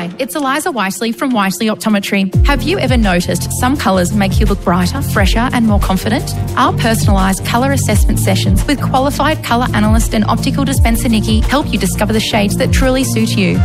Hi, it's Eliza Wisely from Wisely Optometry. Have you ever noticed some colours make you look brighter, fresher and more confident? Our personalised colour assessment sessions with qualified colour analyst and optical dispenser Nikki help you discover the shades that truly suit you.